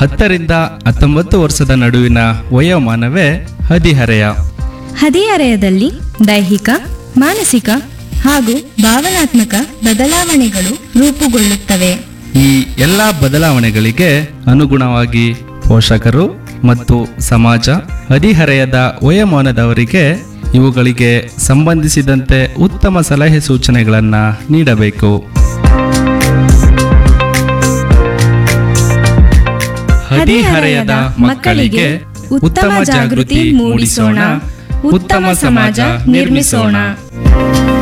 10ರಿಂದ 19 ವರ್ಷದ ನಡುವಿನ ವಯೋಮಾನವೇ ಹದಿಹರೆಯ. ಹದಿಹರೆಯದಲ್ಲಿ ದೈಹಿಕ, ಮಾನಸಿಕ ಹಾಗೂ ಭಾವನಾತ್ಮಕ ಬದಲಾವಣೆಗಳು ರೂಪುಗೊಳ್ಳುತ್ತವೆ. ಈ ಎಲ್ಲ ಬದಲಾವಣೆಗಳಿಗೆ ಅನುಗುಣವಾಗಿ ಪೋಷಕರು ಮತ್ತು ಸಮಾಜ ಹದಿಹರೆಯದ ವಯೋಮಾನದವರಿಗೆ ಇವುಗಳಿಗೆ ಸಂಬಂಧಿಸಿದಂತೆ ಉತ್ತಮ ಸಲಹೆ ಸೂಚನೆಗಳನ್ನು ನೀಡಬೇಕು. ಹದಿಹರೆಯದ ಮಕ್ಕಳಿಗೆ ಉತ್ತಮ ಜಾಗೃತಿ ಮೂಡಿಸೋಣ, ಉತ್ತಮ ಸಮಾಜ ನಿರ್ಮಿಸೋಣ.